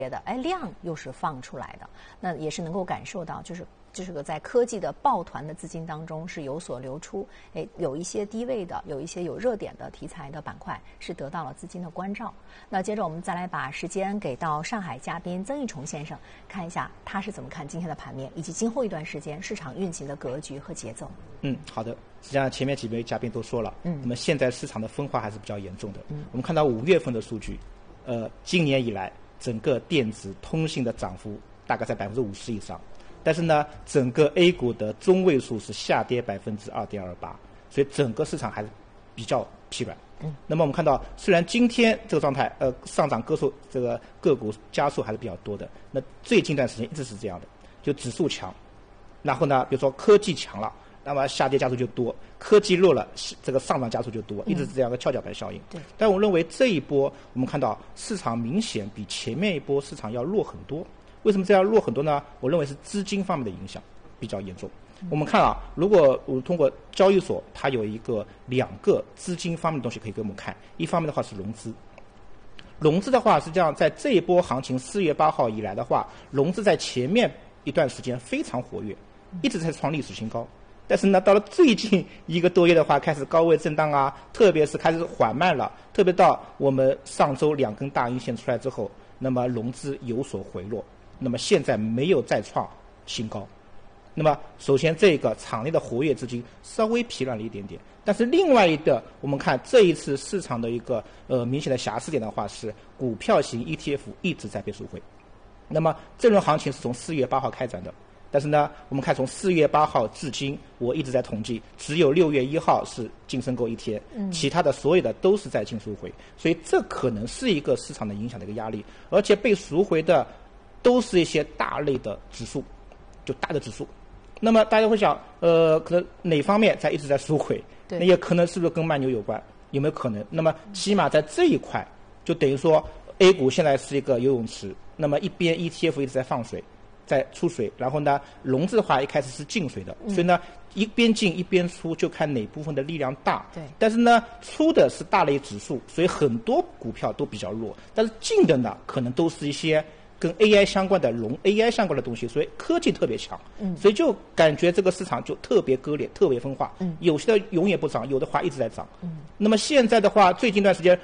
的，量又是放出来的，那也是能够感受到，就是这个在科技的抱团的资金当中是有所流出，有一些低位的，有一些有热点的题材的板块是得到了资金的关照。那接着我们再来把时间给到上海嘉宾曾义崇先生，看一下他是怎么看今天的盘面，以及今后一段时间市场运行的格局和节奏。 好的。实际上前面几位嘉宾都说了，那么现在市场的分化还是比较严重的。我们看到5月份的数据，今年以来整个电子通信的涨幅大概在50%以上，但是呢，整个 A 股的中位数是下跌2.28%，所以整个市场还是比较疲软。那么我们看到，虽然今天这个状态，上涨个股加速还是比较多的，那最近一段时间一直是这样的，就指数强，然后呢，比如说科技强了，那么下跌加速就多，科技弱了，这个上涨加速就多，一直是这样的跷跷板效应。 对。 但我认为这一波我们看到市场明显比前面一波市场要弱很多。为什么这样弱很多呢？我认为是资金方面的影响比较严重。我们看如果我通过交易所，它有2个资金方面的东西可以给我们看。一方面的话是融资，融资的话实际上在这一波行情4月8号以来的话，融资在前面一段时间非常活跃，一直在创历史新高。但是呢，到了最近1个多月的话，开始高位震荡啊，特别是开始缓慢了。特别到我们上周2根大阴线出来之后，那么融资有所回落，那么现在没有再创新高。那么首先这个场内的活跃资金稍微疲软了一点点，但是另外一个我们看这一次市场的一个明显的瑕疵点的话是股票型 ETF 一直在被赎回。那么这轮行情是从4月8号开展的，但是呢，我们看从4月8号至今，我一直在统计，只有6月1号是净申购一天，其他的所有的都是在净赎回，所以这可能是一个市场的影响的一个压力，而且被赎回的都是一些大类的指数，就大的指数。那么大家会想，可能哪方面一直在赎回？那也可能是不是跟慢牛有关？有没有可能？那么起码在这一块，就等于说 A 股现在是一个游泳池，那么一边 ETF 一直在放水，在出水，然后呢，融资的话一开始是进水的，所以呢，一边进一边出，就看哪部分的力量大。 对。 但是呢，出的是大类指数，所以很多股票都比较弱，但是进的呢，可能都是一些跟 AI 相关的AI 相关的东西，所以科技特别强。所以就感觉这个市场就特别割裂，特别分化。有些的永远不涨，有的话一直在涨。那么现在的话，最近一段时间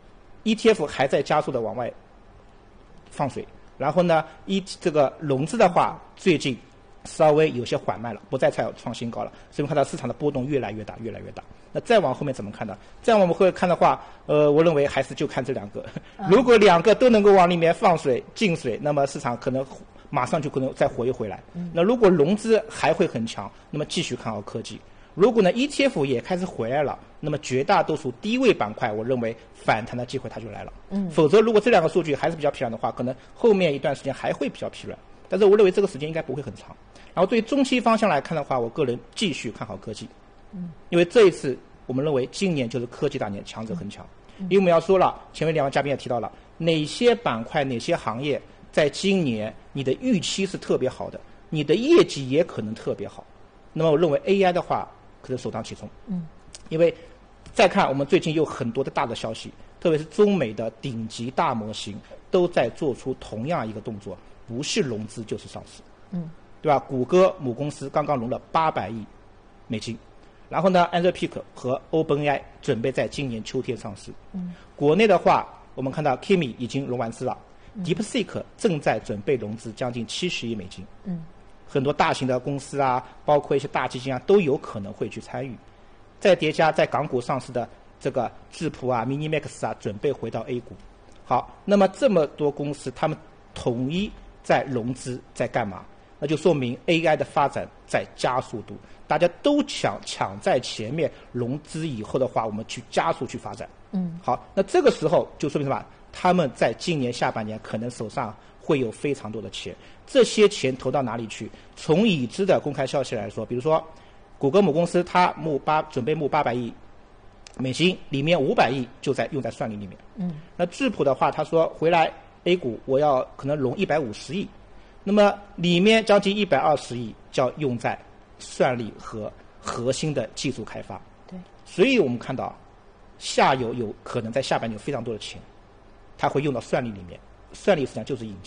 ETF 还在加速的往外放水。然后呢，这个融资的话，最近稍微有些缓慢了，不再创新高了，所以我们看到市场的波动越来越大，越来越大。那再往后面怎么看呢？再往后面看的话，我认为还是就看这2个。如果2个都能够往里面放水、进水，那么市场可能马上就可能再活跃回来。那如果融资还会很强，那么继续看好科技。如果呢 ETF 也开始回来了，那么绝大多数低位板块，我认为反弹的机会它就来了。否则如果这2个数据还是比较疲软的话，可能后面一段时间还会比较疲软。但是我认为这个时间应该不会很长。然后对于中期方向来看的话，我个人继续看好科技。因为这一次我们认为今年就是科技大年，强者恒强。因为我们要说了，前面2位嘉宾也提到了，哪些板块、哪些行业在今年你的预期是特别好的，你的业绩也可能特别好。那么我认为 AI 的话可能首当其冲。因为再看我们最近有很多的大的消息，特别是中美的顶级大模型都在做出同样一个动作，不是融资就是上市。对吧？谷歌母公司刚刚融了800亿美金，然后呢 ，Anthropic 和 OpenAI 准备在今年秋天上市。国内的话，我们看到 Kimi 已经融完资了，DeepSeek 正在准备融资将近70亿美金。很多大型的公司啊，包括一些大基金啊，都有可能会去参与。再叠加在港股上市的这个智谱啊、MiniMax 啊，准备回到 A 股。好，那么这么多公司，他们统一在融资，在干嘛？那就说明 AI 的发展在加速度，大家都抢在前面融资以后的话，我们去加速去发展。好，那这个时候就说明什么？他们在今年下半年可能手上会有非常多的钱，这些钱投到哪里去？从已知的公开消息来说，比如说谷歌母公司它准备募800亿美金，里面500亿就用在算力里面。那智谱的话，他说回来 A 股我要可能融150亿。那么里面将近120亿就要用在算力和核心的技术开发。 对， 所以我们看到下游有可能在下半年有非常多的钱，它会用到算力里面。 算力实际上就是引擎。